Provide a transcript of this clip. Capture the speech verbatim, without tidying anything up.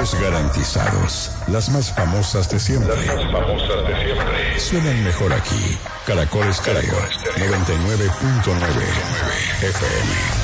Precios garantizados. Las más famosas de siempre. Las más famosas de siempre. Suenan mejor aquí. Caracol Estéreo noventa y nueve punto nueve F M.